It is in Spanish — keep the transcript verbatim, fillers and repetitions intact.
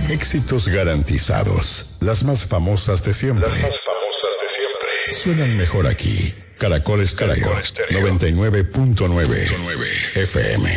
Éxitos garantizados. Las más famosas de siempre. Las más famosas de siempre. Suenan mejor aquí. Caracol Estéreo, noventa y nueve punto nueve F M.